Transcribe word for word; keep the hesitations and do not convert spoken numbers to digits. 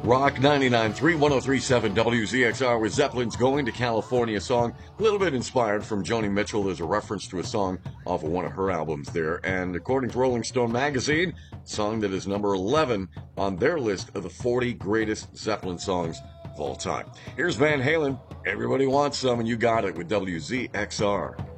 Rock ninety-nine point three, one oh three point seven W Z X R with Zeppelin's Going to California song. A little bit inspired from Joni Mitchell. There's a reference to a song off of one of her albums there. And according to Rolling Stone magazine, a song that is number eleven on their list of the forty greatest Zeppelin songs of all time. Here's Van Halen. Everybody wants some, and you got it with W Z X R.